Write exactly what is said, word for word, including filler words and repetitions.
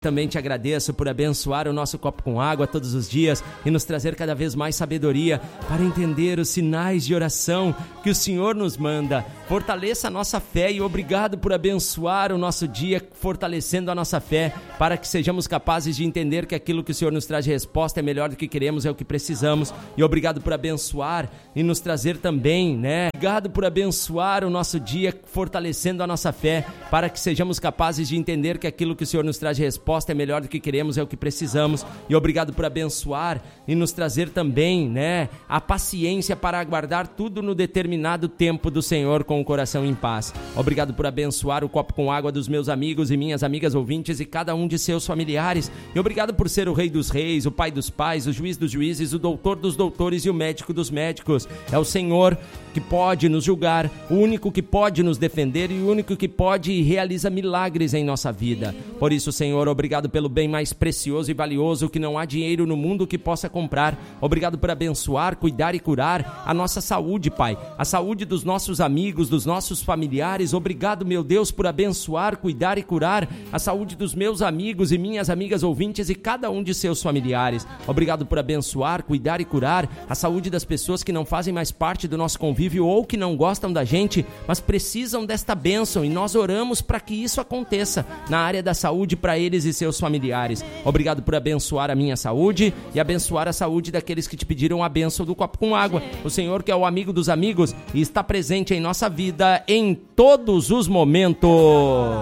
Também te agradeço por abençoar o nosso copo com água todos os dias e nos trazer cada vez mais sabedoria para entender os sinais de oração que o Senhor nos manda. Fortaleça a nossa fé e obrigado por abençoar o nosso dia, fortalecendo a nossa fé para que sejamos capazes de entender que aquilo que o Senhor nos traz de resposta é melhor do que queremos, é o que precisamos. E obrigado por abençoar e nos trazer também, né? Obrigado por abençoar o nosso dia, fortalecendo a nossa fé para que sejamos capazes de entender que aquilo que o Senhor nos traz de resposta é melhor do que queremos, é o que precisamos. E obrigado por abençoar e nos trazer também, né, a paciência para aguardar tudo no determinado tempo do Senhor com o coração em paz. Obrigado por abençoar o copo com água dos meus amigos e minhas amigas ouvintes e cada um de seus familiares. E obrigado por ser o Rei dos Reis, o Pai dos Pais, o Juiz dos Juízes, o Doutor dos Doutores e o Médico dos Médicos. É o Senhor que pode nos julgar, o único que pode nos defender e o único que pode e realiza milagres em nossa vida. Por isso, Senhor, obrigado pelo bem mais precioso e valioso que não há dinheiro no mundo que possa comprar. Obrigado por abençoar, cuidar e curar a nossa saúde, Pai. A saúde dos nossos amigos, dos nossos familiares. Obrigado, meu Deus, por abençoar, cuidar e curar a saúde dos meus amigos e minhas amigas ouvintes e cada um de seus familiares. Obrigado por abençoar, cuidar e curar a saúde das pessoas que não fazem mais parte do nosso convívio ou que não gostam da gente, mas precisam desta bênção, e nós oramos para que isso aconteça na área da saúde para eles e seus familiares. Obrigado por abençoar a minha saúde e abençoar a saúde daqueles que te pediram a bênção do copo com água. O Senhor, que é o amigo dos amigos e está presente em nossa vida em todos os momentos.